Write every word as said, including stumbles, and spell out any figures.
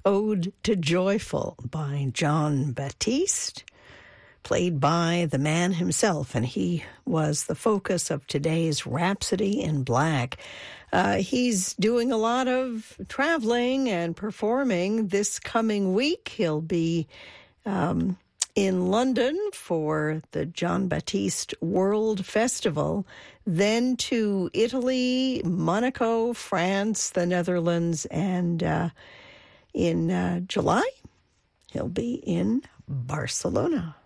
Ode to Joyful by Jon Batiste, played by the man himself, and he was the focus of today's Rhapsody in Black. Uh, he's doing a lot of traveling and performing this coming week. He'll be um, in London for the Jon Batiste World Festival, then to Italy, Monaco, France, the Netherlands, and uh, in uh, July, he'll be in Barcelona.